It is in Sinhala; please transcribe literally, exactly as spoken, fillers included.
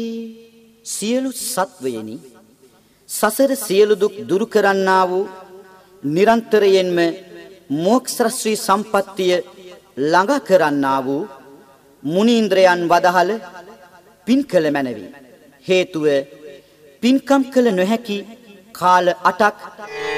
සියලු සත්වයනි සසර සියලු දුක් දුරු කරන්නා වූ නිරන්තරයෙන්ම මෝක්ෂ ශ්‍රී සම්පත්තිය ළඟා කරන්නා වූ මුනීන්ද්‍රයන් වදහල පින් කළ මැනවි. හේතුව පින්කම් කළ නොහැකි කාල අටක්